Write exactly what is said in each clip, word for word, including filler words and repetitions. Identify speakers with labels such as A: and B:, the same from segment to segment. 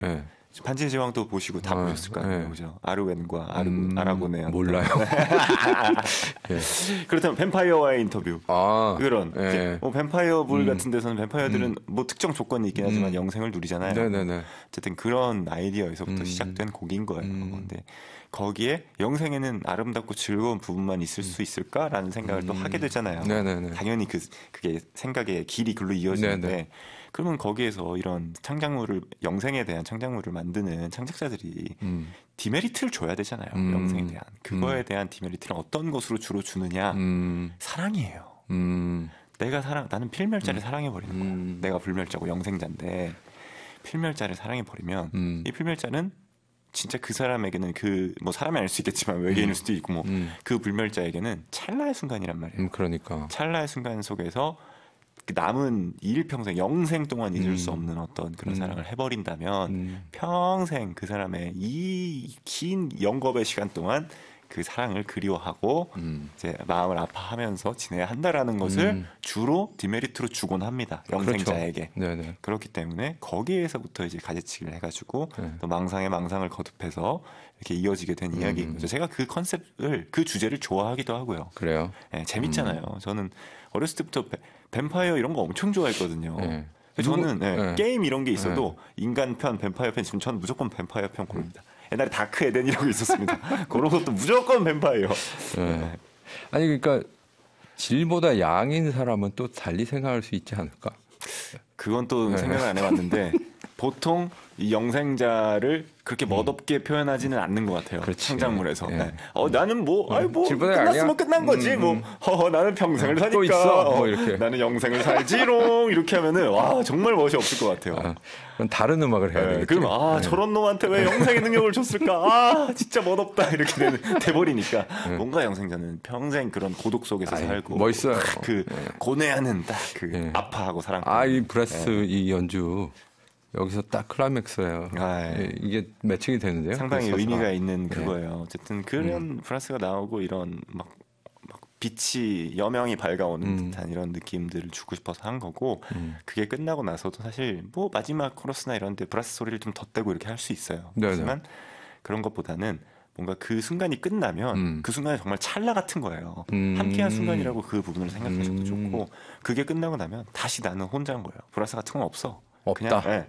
A: 네.
B: 반지의 제왕도 보시고 다
A: 아,
B: 보셨을 거예요.
A: 네.
B: 그죠? 아르웬과 아르,
A: 음,
B: 아라곤의
A: 몰라요.
B: 네. 그렇다면 뱀파이어와의 인터뷰.
A: 아,
B: 그런
A: 네.
B: 뭐 뱀파이어물
A: 음.
B: 같은 데서는 뱀파이어들은
A: 음.
B: 뭐 특정 조건이 있긴 하지만
A: 음.
B: 영생을 누리잖아요.
A: 네네네.
B: 어쨌든 그런 아이디어에서부터
A: 음.
B: 시작된 곡인 거예요.
A: 음.
B: 근데 거기에 영생에는 아름답고 즐거운 부분만 있을 수 있을까라는 생각을
A: 음.
B: 또 하게 되잖아요.
A: 네네네.
B: 당연히 그 그게 생각의 길이 글로 이어지는데
A: 네네.
B: 그러면 거기에서 이런 창작물을 영생에 대한 창작물을 만드는 창작자들이
A: 음.
B: 디메리트를 줘야 되잖아요.
A: 음.
B: 영생에 대한 그거에
A: 음.
B: 대한 디메리트는 어떤 것으로 주로 주느냐?
A: 음.
B: 사랑이에요.
A: 음.
B: 내가 사랑 나는 필멸자를
A: 음.
B: 사랑해 버리는 거야.
A: 음.
B: 내가 불멸자고 영생자인데 필멸자를 사랑해 버리면
A: 음.
B: 이 필멸자는 진짜 그 사람에게는 그 뭐 사람이 아닐 수 있겠지만 외계인일 수도 있고 뭐 그
A: 음.
B: 불멸자에게는 찰나의 순간이란 말이에요.
A: 음, 그러니까.
B: 찰나의 순간 속에서 그 남은 일평생 영생 동안 잊을
A: 음.
B: 수 없는 어떤 그런
A: 음.
B: 사랑을 해버린다면
A: 음.
B: 평생 그 사람의 이 긴 영겁의 시간 동안 그 사랑을 그리워하고
A: 음.
B: 이제 마음을 아파하면서 지내야 한다라는 것을
A: 음.
B: 주로 디메리트로 주곤 합니다. 영생자에게.
A: 그렇죠. 네네.
B: 그렇기 때문에 거기에서부터 이제 가지치기를 해가지고
A: 네.
B: 또 망상에 망상을 거듭해서 이렇게 이어지게 된
A: 음.
B: 이야기인 거죠. 제가 그 컨셉을 그 주제를 좋아하기도 하고요.
A: 그래요.
B: 네, 재밌잖아요. 저는 어렸을 때부터 뱀- 뱀파이어 이런 거 엄청 좋아했거든요.
A: 네.
B: 저는 네,
A: 네.
B: 게임 이런 게 있어도 인간 편, 뱀파이어 편, 지금 저는 무조건 뱀파이어 편 고릅니다. 옛날에 다크 에덴이라고 있었습니다. 그런 것도 무조건 뱀파이어.
A: 네. 아니 그러니까 질보다 양인 사람은 또 달리 생각할 수 있지 않을까?
B: 그건 또
A: 네.
B: 생각을 안 해봤는데 보통 이 영생자를 그렇게 멋없게 표현하지는 않는 것 같아요.
A: 그렇지.
B: 창작물에서.
A: 예.
B: 네. 어 나는 뭐, 아이 뭐
A: 질보다
B: 끝났으면
A: 양이야?
B: 끝난 거지.
A: 음,
B: 뭐
A: 음.
B: 허허 나는 평생을
A: 음,
B: 사니까.
A: 또 있어. 뭐
B: 어,
A: 이렇게.
B: 나는 영생을 살지롱 이렇게 하면은 와 정말 멋이 없을 것 같아요.
A: 아, 그럼 다른 음악을 해야
B: 네,
A: 되겠지.
B: 그럼 아
A: 네.
B: 저런 놈한테 왜 영생의 능력을 줬을까? 아 진짜 멋없다 이렇게 되는, 돼버리니까 뭔가 영생자는 평생 그런 고독 속에서
A: 아이,
B: 살고
A: 멋있어요.
B: 그
A: 네.
B: 고뇌하는 딱 그
A: 네.
B: 아파하고 사랑.
A: 아, 이 브레스 이 연주 여기서 딱 클라이맥스예요.
B: 아, 예.
A: 예, 이게 매칭이 되는데요.
B: 상당히
A: 그
B: 의미가
A: 서사가.
B: 있는
A: 예.
B: 그거예요. 어쨌든 그런 브라스가 나오고 이런 막, 막 빛이 여명이 밝아오는
A: 음.
B: 듯한 이런 느낌들을 주고 싶어서 한 거고
A: 음.
B: 그게 끝나고 나서도 사실 뭐 마지막 코러스나 이런 데 브라스 소리를 좀 덧대고 이렇게 할 수 있어요.
A: 네네.
B: 하지만 그런 것보다는 뭔가 그 순간이 끝나면
A: 음.
B: 그 순간이 정말 찰나 같은 거예요.
A: 음.
B: 함께한 순간이라고 그 부분을 생각하셔도
A: 음.
B: 좋고 그게 끝나고 나면 다시 나는 혼자인 거예요. 브라스 같은 건 없어.
A: 없다.
B: 그냥, 예.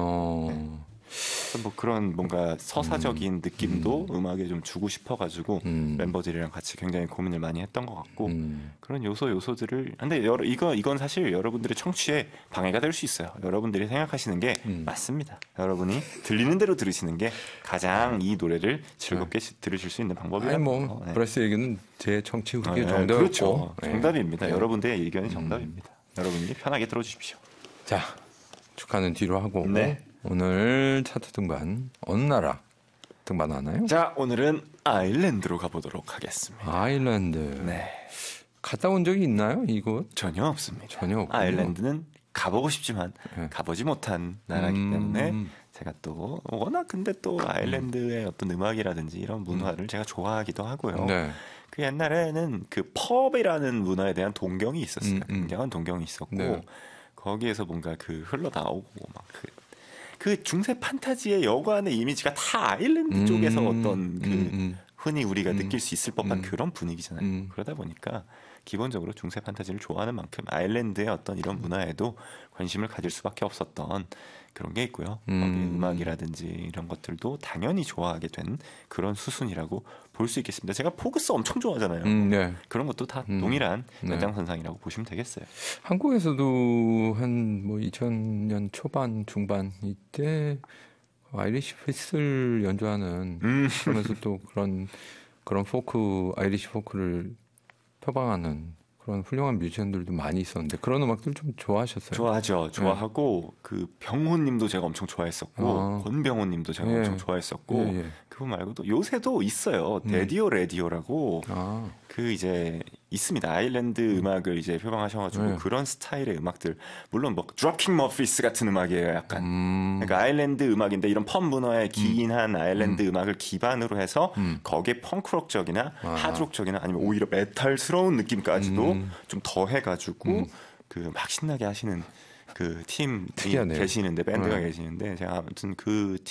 A: 어.
B: 뭐 그런 뭔가 서사적인 느낌도 음. 악에 좀 주고 싶어가지고
A: 음.
B: 멤버들이랑 같이 굉장히 고민을 많이 했던 것 같고
A: 음.
B: 그런 요소 요소들을 근데 여러, 이거 이건 사실 여러분들의 청취에 방해가 될 수 있어요. 여러분들이 생각하시는 게
A: 음.
B: 맞습니다. 여러분이 들리는 대로 들으시는 게 가장 이 노래를 즐겁게 시- 들으실 수 있는 방법이라는
A: 아니 뭐
B: 거. 네.
A: 브레스 얘기는 제 정치
B: 아,
A: 후기의
B: 네,
A: 정답이었고
B: 그렇죠.
A: 예.
B: 정답입니다.
A: 예.
B: 여러분들의 의견이 정답입니다. 여러분들이 편하게 들어주십시오.
A: 자, 축하는 뒤로 하고
B: 네.
A: 오늘 차트 등반 어느 나라 등반하나요?
B: 자 오늘은 아일랜드로 가보도록 하겠습니다.
A: 아일랜드.
B: 네.
A: 갔다 온 적이 있나요? 이곳?
B: 전혀 없습니다.
A: 전혀 없군요.
B: 아일랜드는 가보고 싶지만
A: 네.
B: 가보지 못한 나라이기
A: 음.
B: 때문에 제가 또 워낙 근데 또 아일랜드의 어떤 음악이라든지 이런 문화를 제가 좋아하기도 하고요.
A: 네.
B: 그 옛날에는 그 펍이라는 문화에 대한 동경이 있었어요.
A: 음, 음.
B: 굉장한 동경이 있었고
A: 네.
B: 거기에서 뭔가 그 흘러나오고 막 그 그 중세 판타지의 여관의 이미지가 다 아일랜드
A: 음.
B: 쪽에서 어떤 그
A: 음, 음.
B: 흔히 우리가
A: 음.
B: 느낄 수 있을 법한
A: 음.
B: 그런 분위기잖아요.
A: 음.
B: 그러다 보니까 기본적으로 중세 판타지를 좋아하는 만큼 아일랜드의 어떤 이런 문화에도 관심을 가질 수밖에 없었던 그런 게 있고요.
A: 음.
B: 거기 음악이라든지 이런 것들도 당연히 좋아하게 된 그런 수순이라고 볼 수 있겠습니다. 제가 포그스 엄청 좋아하잖아요.
A: 음, 네.
B: 그런 것도 다
A: 음.
B: 동일한
A: 네.
B: 연장선상이라고 보시면 되겠어요.
A: 한국에서도 한 뭐 이천 년 초반 중반 이때 아이리시 피스를 연주하는
B: 음.
A: 그러면서 또 그런 그런 포크 아이리시 포크를 표방하는 그런 훌륭한 뮤지션들도 많이 있었는데 그런 음악들 좀 좋아하셨어요?
B: 좋아하죠. 좋아하고 그 병호님도 제가 엄청 좋아했었고
A: 아.
B: 권병호님도 제가
A: 예.
B: 엄청 좋아했었고
A: 예, 예.
B: 그거 말고도 요새도 있어요.
A: 음.
B: 데디오 레디오라고
A: 아,
B: 그 이제 있습니다. 아일랜드 음. 악을 이제 표방하셔가지고
A: 네.
B: 그런 스타일의 음악들 물론 뭐 드롭킹 머피스 같은 음악이에요. 약간
A: 음.
B: 그러니까 아일랜드 음악인데 이런 펌 문화의 기인한 아일랜드 음. 악을 기반으로 해서
A: 음.
B: 거기에 펑크록적이나
A: 아.
B: 하드록적이나 아니면 오히려 메탈스러운 느낌까지도
A: 음.
B: 좀 더해가지고
A: 음.
B: 그 막 신나게 하시는 그 팀이
A: 특이하네요.
B: 계시는데 밴드가
A: 네.
B: 계시는데 제가 아무튼 그